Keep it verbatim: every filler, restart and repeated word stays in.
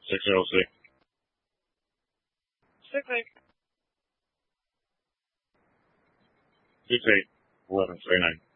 six oh six. Six eight. Six eight. Eleven three nine.